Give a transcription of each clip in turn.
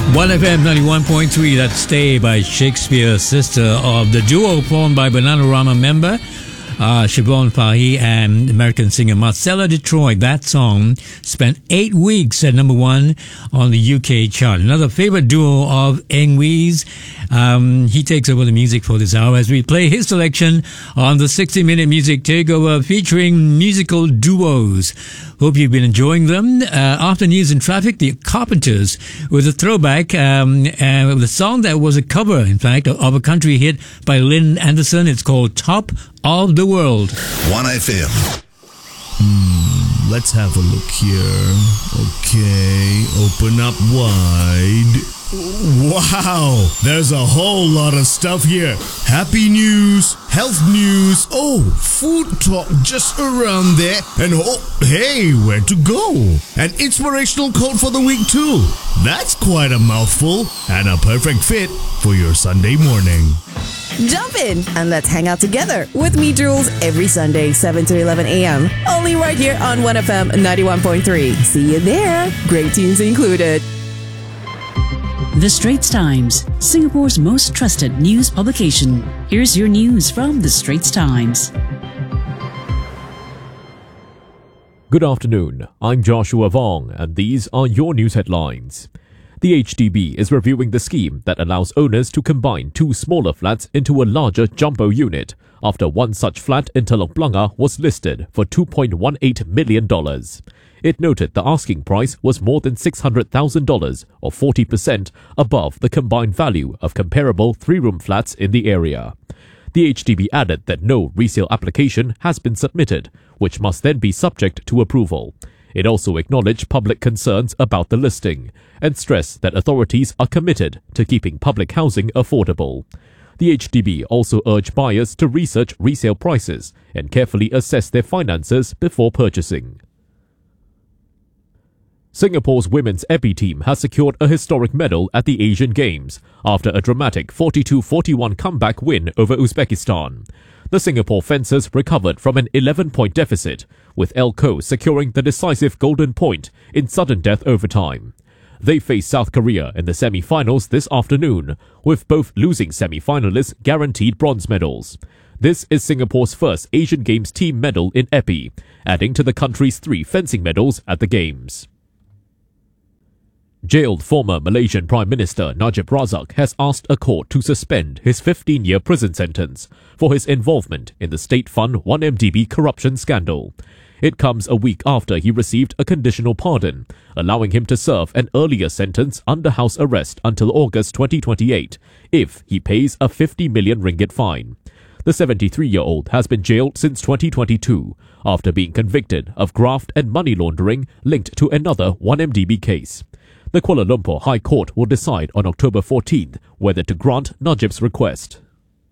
1FM 91.3, that's Stay by Shakespeare, sister of the duo formed by Bananarama member Siobhan Fahey and American singer Marcella Detroit. That song spent 8 weeks at number one on the UK chart. Another favorite duo of Engwee's. He takes over the music for this hour as we play his selection on the 60-minute music takeover featuring musical duos. Hope you've been enjoying them. After news and traffic, the Carpenters with a throwback, with a song that was a cover, in fact, of a country hit by Lynn Anderson. It's called Top of the World. 1FM. Let's have a look here. Okay, open up wide. Wow, there's a whole lot of stuff here. Happy news, health news, food talk just around there, and hey, where to go? An inspirational quote for the week too. That's quite a mouthful, and a perfect fit for your Sunday morning. Jump in and let's hang out together with me, Jules, every Sunday, 7 to 11 a.m. Only right here on 1FM 91.3. See you there. Great tunes included. The Straits Times, Singapore's most trusted news publication. Here's your news from The Straits Times. Good afternoon, I'm Joshua Vong, and these are your news headlines. The HDB is reviewing the scheme that allows owners to combine two smaller flats into a larger jumbo unit, after one such flat in Telok Blangah was listed for $2.18 million. It noted the asking price was more than $600,000, or 40% above the combined value of comparable three-room flats in the area. The HDB added that no resale application has been submitted, which must then be subject to approval. It also acknowledged public concerns about the listing and stressed that authorities are committed to keeping public housing affordable. The HDB also urged buyers to research resale prices and carefully assess their finances before purchasing. Singapore's women's epee team has secured a historic medal at the Asian Games after a dramatic 42-41 comeback win over Uzbekistan. The Singapore fencers recovered from an 11-point deficit, with Elco securing the decisive golden point in sudden death overtime. They face South Korea in the semi-finals this afternoon, with both losing semi-finalists guaranteed bronze medals. This is Singapore's first Asian Games team medal in epee, adding to the country's 3 fencing medals at the Games. Jailed former Malaysian Prime Minister Najib Razak has asked a court to suspend his 15-year prison sentence for his involvement in the state fund 1MDB corruption scandal. It comes a week after he received a conditional pardon, allowing him to serve an earlier sentence under house arrest until August 2028 if he pays a 50 million ringgit fine. The 73-year-old has been jailed since 2022 after being convicted of graft and money laundering linked to another 1MDB case. The Kuala Lumpur High Court will decide on October 14th whether to grant Najib's request.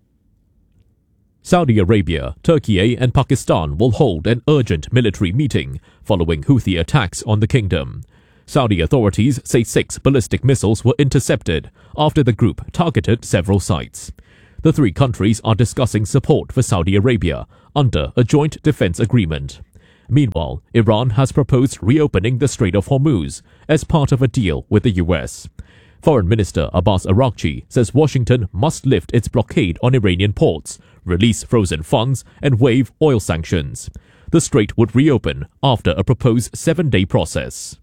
Saudi Arabia, Turkey and Pakistan will hold an urgent military meeting following Houthi attacks on the kingdom. Saudi authorities say 6 ballistic missiles were intercepted after the group targeted several sites. The 3 countries are discussing support for Saudi Arabia under a joint defense agreement. Meanwhile, Iran has proposed reopening the Strait of Hormuz as part of a deal with the US. Foreign Minister Abbas Araghchi says Washington must lift its blockade on Iranian ports, release frozen funds, and waive oil sanctions. The strait would reopen after a proposed 7-day process.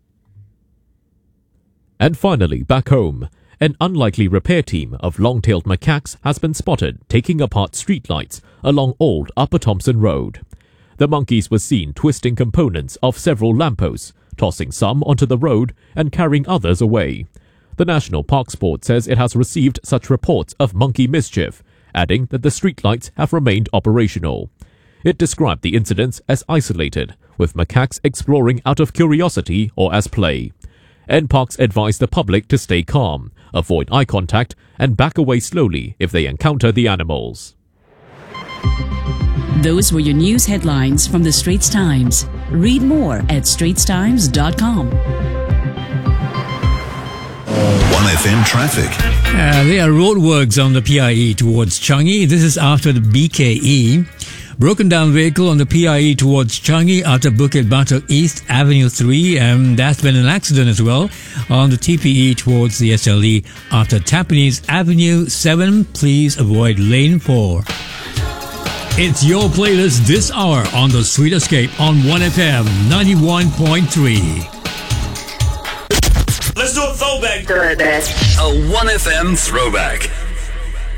And finally, back home, an unlikely repair team of long-tailed macaques has been spotted taking apart streetlights along old Upper Thomson Road. The monkeys were seen twisting components of several lampposts, tossing some onto the road and carrying others away. The National Parks Board says it has received such reports of monkey mischief, adding that the streetlights have remained operational. It described the incidents as isolated, with macaques exploring out of curiosity or as play. NParks advised the public to stay calm, avoid eye contact, and back away slowly if they encounter the animals. Those were your news headlines from The Straits Times. Read more at straitstimes.com. 1FM traffic. There are roadworks on the PIE towards Changi. This is after the BKE. Broken down vehicle on the PIE towards Changi after Bukit Batok East Avenue 3, and that's been an accident as well on the TPE towards the SLE after Tampines Avenue 7. Please avoid lane 4. It's your playlist this hour on The Sweet Escape on 1FM 91.3. Let's do a throwback. A 1FM throwback.